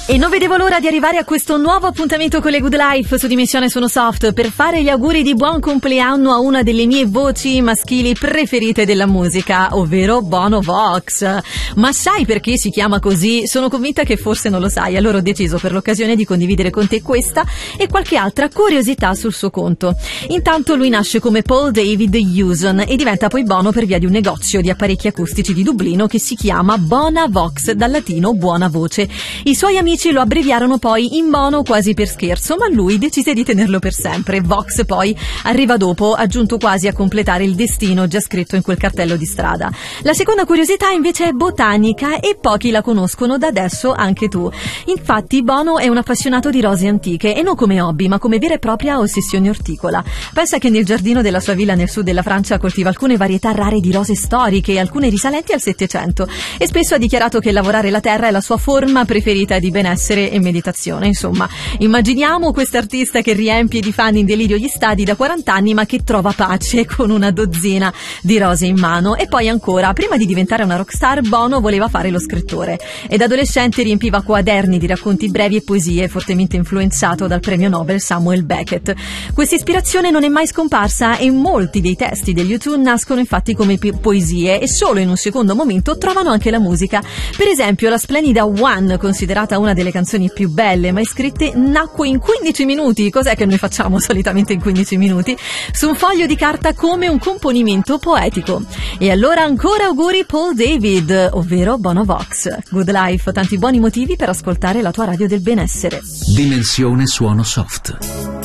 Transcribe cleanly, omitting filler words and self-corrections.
E non vedevo l'ora di arrivare a questo nuovo appuntamento con le Good Life su Dimensione Suono Soft per fare gli auguri di buon compleanno a una delle mie voci maschili preferite della musica, ovvero Bono Vox. Ma sai perché si chiama così? Sono convinta che forse non lo sai, allora ho deciso per l'occasione di condividere con te questa e qualche altra curiosità sul suo conto. Intanto lui nasce come Paul David Hewson e diventa poi Bono per via di un negozio di apparecchi acustici di Dublino che si chiama Bona Vox, dal latino buona voce. I suoi amici lo abbreviarono poi in Bono quasi per scherzo, ma lui decise di tenerlo per sempre. Vox poi arriva dopo, aggiunto quasi a completare il destino già scritto in quel cartello di strada. La seconda curiosità invece è botanica e pochi la conoscono, da adesso anche tu. Infatti Bono è un appassionato di rose antiche e non come hobby, ma come vera e propria ossessione orticola. Pensa che nel giardino della sua villa nel sud della Francia coltiva alcune varietà rare di rose storiche e alcune risalenti al Settecento, e spesso ha dichiarato che lavorare la terra è la sua forma preferita di benessere e meditazione. Insomma, immaginiamo quest'artista che riempie di fan in delirio gli stadi da 40 anni ma che trova pace con una dozzina di rose in mano. E poi ancora, prima di diventare una rockstar, Bono voleva fare lo scrittore e da adolescente riempiva quaderni di racconti brevi e poesie, fortemente influenzato dal premio Nobel Samuel Beckett. Questa ispirazione non è mai scomparsa e molti dei testi degli U2 nascono infatti come poesie e solo in un secondo momento trovano anche la musica. Per esempio la splendida One, considerata una delle canzoni più belle mai scritte, nacque in 15 minuti, cos'è che noi facciamo solitamente in 15 minuti, su un foglio di carta come un componimento poetico. E allora ancora auguri Paul David, ovvero Bono Vox. Good Life, tanti buoni motivi per ascoltare la tua radio del benessere. Dimensione Suono Soft.